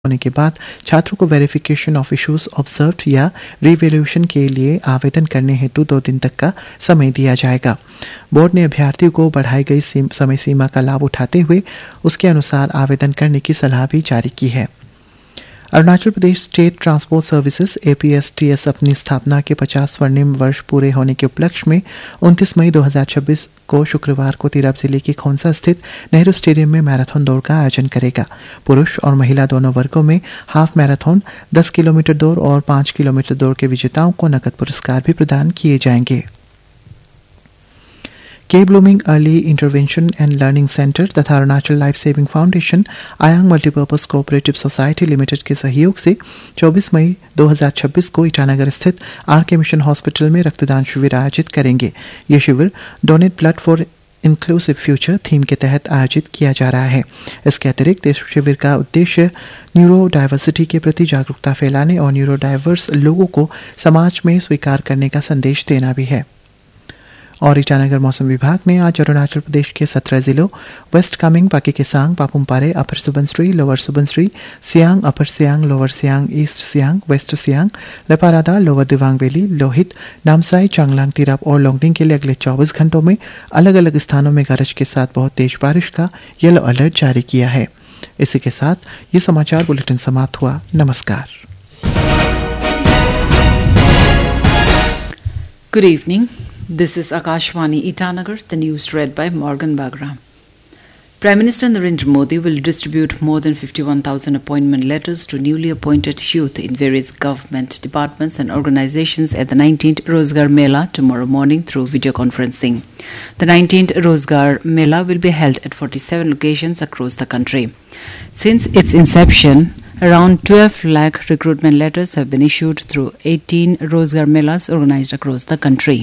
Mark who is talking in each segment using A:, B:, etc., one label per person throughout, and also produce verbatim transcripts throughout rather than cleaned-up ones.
A: होने के बाद छात्रों को वेरिफिकेशन ऑफ इश्यूज ऑब्जर्व्ड या रिवैल्यूएशन के लिए आवेदन करने हेतु दो दिन तक का समय दिया जाएगा। बोर्ड ने अभ्यर्थियों को बढ़ाई गई समय सीमा का लाभ उठाते हुए उसके अनुसार आवेदन करने की सलाह भी जारी की है। Arunachal Pradesh state transport services A P S T S अपनी स्थापना के पचास स्वर्णिम वर्ष पूरे होने के उपलक्ष्य में उनतीस मई दो हज़ार छब्बीस को शुक्रवार को तिरप जिले के खोंसा स्थित नेहरू स्टेडियम में मैराथन दौड़ का आयोजन करेगा। पुरुष और महिला दोनों वर्गों में हाफ मैराथन, दस किलोमीटर दौड़ और पाँच किलोमीटर दौड़ के विजेताओं को नकद पुरस्कार भी प्रदान किए जाएंगे। के blooming early intervention and learning centre तथा Arunachal life saving foundation Ayang multipurpose cooperative society limited के सहयोग से चौबीस मई दो हज़ार छब्बीस को ईटानगर स्थित आर के मिशन हॉस्पिटल में रक्तदान शिविर आयोजित करेंगे। यह शिविर donate blood for inclusive future theme के तहत आयोजित किया जा रहा है। इसके अतिरिक्त इस शिविर का उद्देश्य न्यूरो डाइवर्सिटी के प्रति जागरूकता फैलाने और न्यूरो डाइवर्स लोगों को समाज में स्वीकार करने का संदेश देना भी है। और ईटानगर मौसम विभाग ने आज अरुणाचल प्रदेश के सत्रह जिलों वेस्ट कामेंग, पाके केसांग, पापुमपारे, अपर सुबनसिरी, लोअर सुबनसिरी, सियांग, अपर Siang, lower Siang, east Siang, waste Siang, Leparada, lower Dibang valley, Lohit, Namsai, Changlang, Tirap और लोंगडिंग के लिए अगले चौबीस घंटों में अलग अलग स्थानों में गरज के साथ बहुत तेज बारिश का येलो अलर्ट जारी किया है। इसी के साथ ये समाचार बुलेटिन समाप्त हुआ। नमस्कार।
B: Good evening. This is Akashvani Itanagar, the news read by Morgan Bagra. Prime Minister Narendra Modi will distribute more than fifty-one thousand appointment letters to newly appointed youth in various government departments and organizations at the nineteenth Rozgar Mela tomorrow morning through video conferencing. The nineteenth Rozgar Mela will be held at forty-seven locations across the country. Since its inception, around twelve lakh recruitment letters have been issued through eighteen Rozgar Melas organized across the country.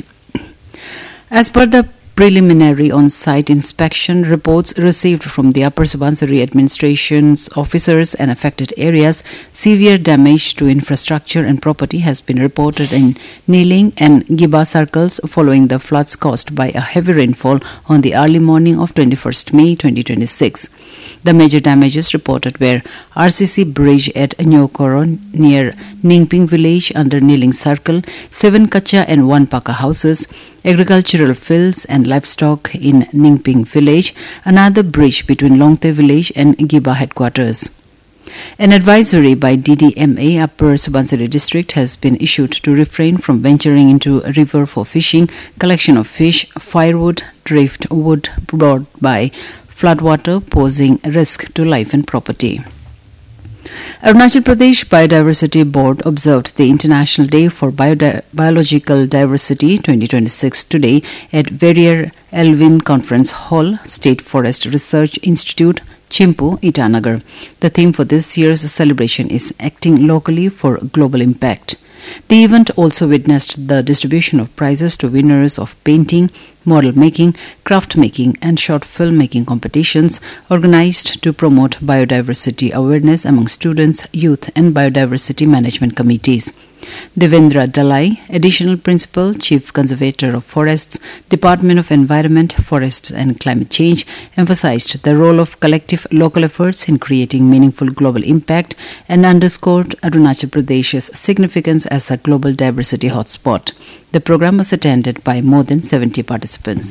B: As per the preliminary on-site inspection reports received from the Upper Subansiri administration's officers and affected areas, severe damage to infrastructure and property has been reported in Niling and Giba circles following the floods caused by a heavy rainfall on the early morning of twenty-first May twenty twenty-six. The major damages reported were R C C bridge at Nyokoro near Ningping village under Niling circle, seven kacha and one paka houses, agricultural fields and livestock in Ningping village, another bridge between Longte village and Giba headquarters. An advisory by D D M A Upper Subansiri district has been issued to refrain from venturing into a river for fishing, collection of fish, firewood, drift wood brought by floodwater posing risk to life and property. Arunachal Pradesh Biodiversity Board observed the International Day for Biodi- Biological Diversity twenty twenty-six today at Verrier Elvin Conference Hall, State Forest Research Institute, Chimpu, Itanagar. The theme for this year's celebration is Acting Locally for Global Impact. The event also witnessed the distribution of prizes to winners of painting, model making, craft making and short film making competitions organized to promote biodiversity awareness among students, youth and biodiversity management committees. Devendra Dalai, Additional Principal, Chief Conservator of Forests, Department of Environment, Forests and Climate Change, emphasized the role of collective local efforts in creating meaningful global impact and underscored Arunachal Pradesh's significance as a global diversity hotspot. The program was attended by more than seventy participants.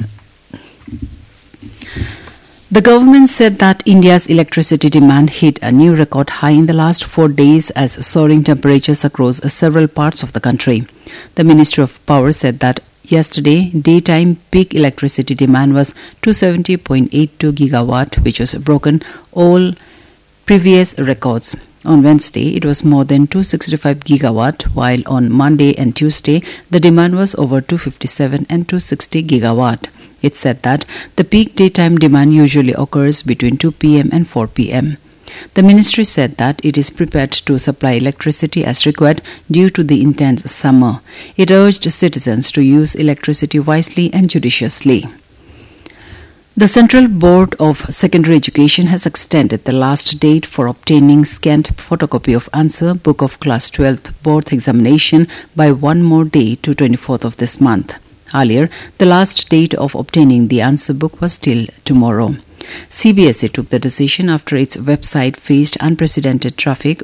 B: The government said that India's electricity demand hit a new record high in the last four days as soaring temperatures across several parts of the country. The Ministry of Power said that yesterday, daytime peak electricity demand was two hundred seventy point eight two gigawatt, which was broken all previous records. On Wednesday, it was more than two hundred sixty-five gigawatt, while on Monday and Tuesday, the demand was over two hundred fifty-seven and two hundred sixty gigawatt. It said that the peak daytime demand usually occurs between two p.m. and four p.m. The ministry said that it is prepared to supply electricity as required due to the intense summer. It urged citizens to use electricity wisely and judiciously. The Central Board of Secondary Education has extended the last date for obtaining scanned photocopy of answer book of Class twelfth board examination by one more day to twenty-fourth of this month. Earlier, the last date of obtaining the answer book was till tomorrow. C B S E took the decision after its website faced unprecedented traffic